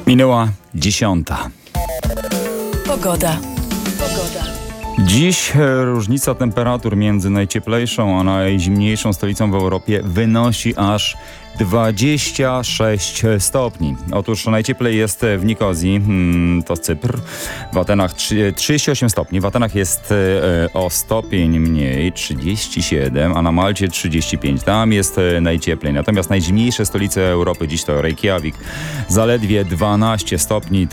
Minęła 10. Pogoda. Dziś różnica temperatur między najcieplejszą a najzimniejszą stolicą w Europie wynosi aż 26 stopni. Otóż najcieplej jest w Nikozji, to Cypr, w Atenach 38 stopni, w Atenach jest o stopień mniej, 37, a na Malcie 35. Tam jest najcieplej. Natomiast najzimniejsze stolice Europy dziś to Reykjavik, zaledwie 12 stopni.